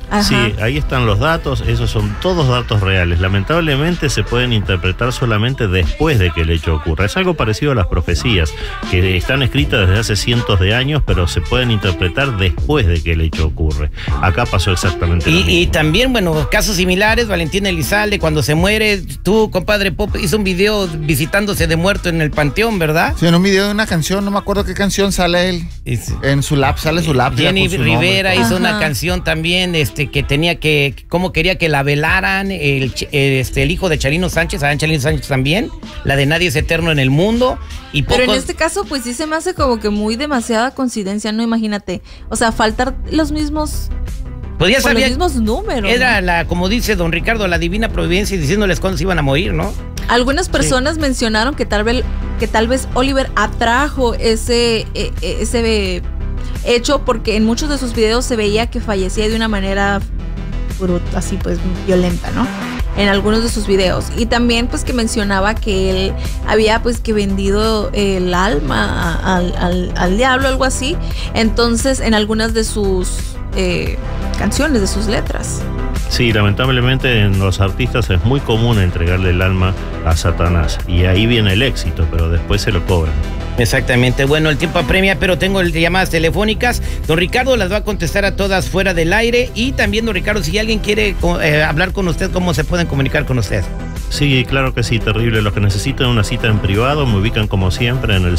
Ajá. Sí, ahí están los datos, esos son todos datos reales. Lamentablemente se pueden interpretar solamente después de que el hecho ocurra. Es algo parecido a las profecías, que están escritas desde hace cientos de años, pero se pueden interpretar después de que el hecho ocurre. Acá pasó exactamente lo mismo. Y también, bueno, casos similares, Valentín Elizalde, cuando se muere, tú, compadre Pop, hizo un video visitándose de muerto en el panteón, ¿verdad? Sí, en un video de una canción, no me acuerdo qué canción sale él. En su lap, sale su lap. Jenny Rivera hizo Ajá. una canción también, que tenía que, cómo quería que la velaran, el hijo de Chalino Sánchez, ¿saben Chalino Sánchez también? La de Nadie es eterno en el mundo. Y Pero en este caso, pues sí se me hace como que muy demasiada coincidencia, ¿no? Imagínate. O sea, faltar los mismos... podía Por los saber, mismos números. era ¿no? como dice don Ricardo, la divina providencia diciéndoles cuándo se iban a morir, ¿no? Algunas personas mencionaron que tal vez Oliver atrajo ese hecho porque en muchos de sus videos se veía que fallecía de una manera así pues violenta, ¿no? En algunos de sus videos. Y también pues que mencionaba que él había pues que vendido el alma al diablo, algo así. Entonces en algunas de sus canciones, de sus letras. Sí, lamentablemente en los artistas es muy común entregarle el alma a Satanás. Y ahí viene el éxito, pero después se lo cobran. Exactamente. Bueno, el tiempo apremia, pero tengo llamadas telefónicas. Don Ricardo las va a contestar a todas fuera del aire. Y también, don Ricardo, si alguien quiere hablar con usted, ¿cómo se pueden comunicar con usted? Sí, claro que sí, terrible. Los que necesitan una cita en privado me ubican como siempre en el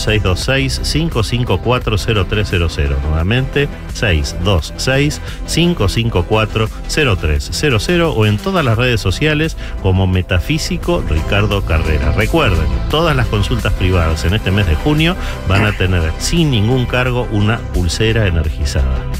626-554-0300. Nuevamente, 626-554-0300 o en todas las redes sociales como Metafísico Ricardo Carrera. Recuerden, todas las consultas privadas en este mes de junio van a tener sin ningún cargo una pulsera energizada.